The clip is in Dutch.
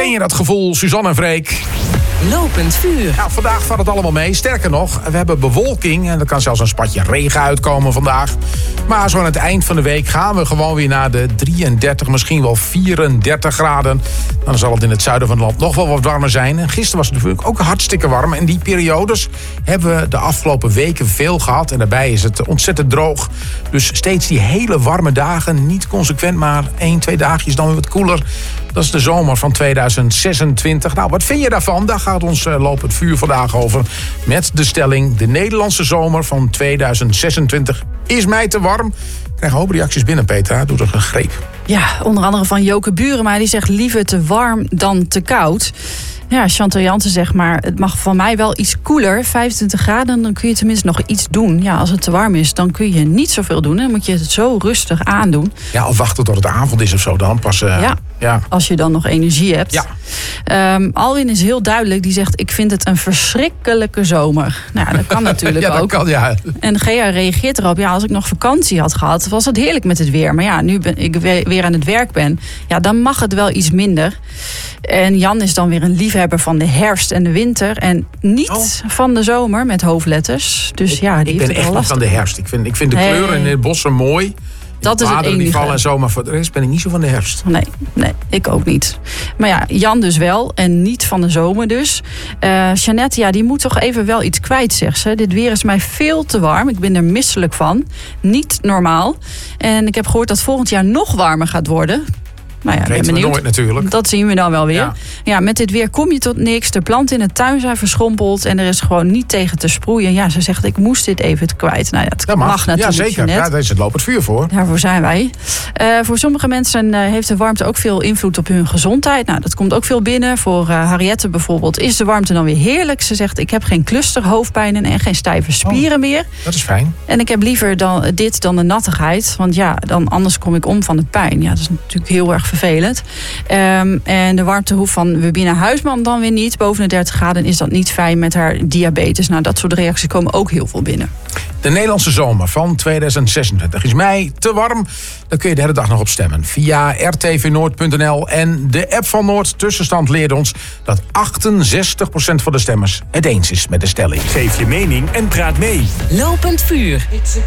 Ken je dat gevoel, Suzanne en Freek? Lopend vuur. Nou, vandaag valt het allemaal mee. Sterker nog, we hebben bewolking en er kan zelfs een spatje regen uitkomen vandaag. Maar zo aan het eind van de week gaan we gewoon weer naar de 33, misschien wel 34 graden. Dan zal het in het zuiden van het land nog wel wat warmer zijn. En gisteren was het natuurlijk ook hartstikke warm. En die periodes hebben we de afgelopen weken veel gehad. En daarbij is het ontzettend droog. Dus steeds die hele warme dagen. Niet consequent, maar 1-2 dagjes dan weer wat koeler. Dat is de zomer van 2026. Nou, wat vind je daarvan? Daar gaat ons lopend vuur vandaag over. Met de stelling: de Nederlandse zomer van 2026 is mij te warm. Ik krijg een hoop reacties binnen, Petra. Doe toch een greep. Ja, onder andere van Joke Burema. Die zegt liever te warm dan te koud. Ja, Chantal Jansen zegt maar, het mag van mij wel iets koeler. 25 graden, dan kun je tenminste nog iets doen. Ja, als het te warm is, dan kun je niet zoveel doen. Dan moet je het zo rustig aandoen. Ja, of wachten tot het avond is of zo dan. Pas, ja, als je dan nog energie hebt. Ja. Alwin is heel duidelijk. Die zegt, ik vind het een verschrikkelijke zomer. Nou, dat kan natuurlijk ja, ook. Dat kan, ja. En Gea reageert erop. Ja, als ik nog vakantie had gehad, was het heerlijk met het weer. Maar ja, nu ik weer aan het werk ben, ja, dan mag het wel iets minder. En Jan is dan weer een liefhebber van de herfst en de winter. En niet van de zomer met hoofdletters. Dus ja, die ik ben echt niet van de herfst. Ik vind de kleuren in de bossen mooi. Dat is het enige. Die vallen en zo, maar voor de rest ben ik niet zo van de herfst. Nee, ik ook niet. Maar ja, Jan dus wel en niet van de zomer dus. Jeannette, ja, die moet toch even wel iets kwijt, zegt ze. Dit weer is mij veel te warm. Ik ben er misselijk van. Niet normaal. En ik heb gehoord dat volgend jaar nog warmer gaat worden. Nou ja, dat weten we nooit natuurlijk. Dat zien we dan wel weer. Ja, met dit weer kom je tot niks. De planten in de tuin zijn verschrompeld. En er is gewoon niet tegen te sproeien. Ja, ze zegt, ik moest dit even kwijt. Nou ja, dat mag natuurlijk. Ja, zeker. Ja, daar is het lopend vuur voor. Daarvoor zijn wij. Voor sommige mensen heeft de warmte ook veel invloed op hun gezondheid. Nou, dat komt ook veel binnen. Voor Harriette bijvoorbeeld is de warmte dan weer heerlijk. Ze zegt, ik heb geen cluster, hoofdpijnen en geen stijve spieren meer. Dat is fijn. En ik heb liever dit dan de nattigheid. Want ja, dan anders kom ik om van de pijn. Ja, dat is natuurlijk heel erg vervelend. En de warmte hoeft van Webina Huisman dan weer niet. Boven de 30 graden is dat niet fijn met haar diabetes. Nou, dat soort reacties komen ook heel veel binnen. De Nederlandse zomer van 2026 is mij te warm. Daar kun je de hele dag nog op stemmen. Via rtvnoord.nl en de app van Noord. Tussenstand leert ons dat 68% van de stemmers het eens is met de stelling. Geef je mening en praat mee. Lopend vuur.